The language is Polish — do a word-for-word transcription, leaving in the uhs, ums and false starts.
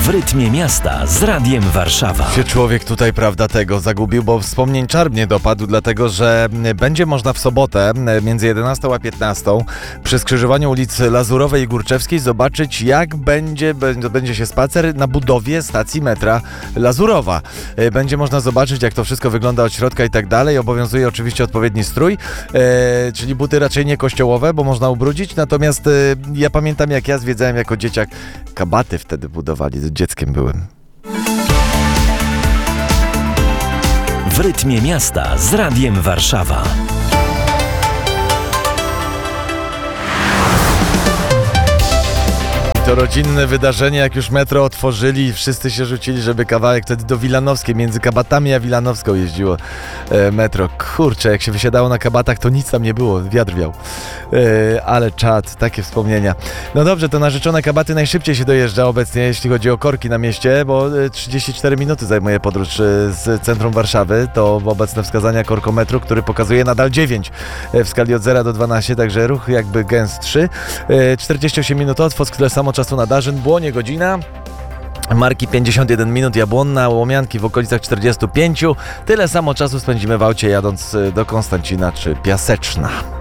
W rytmie miasta z Radiem Warszawa. Się człowiek tutaj, prawda, tego zagubił, bo wspomnień czar mnie dopadł, dlatego że będzie można w sobotę między jedenastą a piętnastą przy skrzyżowaniu ulic Lazurowej i Górczewskiej zobaczyć, jak będzie, będzie się spacer na budowie stacji metra Lazurowa. Będzie można zobaczyć, jak to wszystko wygląda od środka i tak dalej. Obowiązuje oczywiście odpowiedni strój, e, czyli buty raczej nie kościołowe, bo można ubrudzić. Natomiast e, ja pamiętam, jak ja zwiedzałem jako dzieciak, kabaty wtedy budowali, dzieckiem byłem. W rytmie miasta z Radiem Warszawa. To rodzinne wydarzenie, jak już metro otworzyli, wszyscy się rzucili, żeby kawałek wtedy do Wilanowskiej, między Kabatami a Wilanowską jeździło e, metro. Kurczę, jak się wysiadało na Kabatach, to nic tam nie było, wiatr wiał. E, ale czad, takie wspomnienia. No dobrze, to narzeczone Kabaty najszybciej się dojeżdża obecnie, jeśli chodzi o korki na mieście, bo trzydzieści cztery minuty zajmuje podróż z centrum Warszawy. To obecne wskazania korkometru, który pokazuje nadal dziewięć w skali od zera do dwunastu, także ruch jakby gęstszy. E, czterdzieści osiem minut otwoc, tyle samo czasu na Darzyn, Błonie godzina. Marki pięćdziesiąt jeden minut, Jabłonna, Łomianki w okolicach czterdzieści pięć. Tyle samo czasu spędzimy w aucie jadąc do Konstancina czy Piaseczna.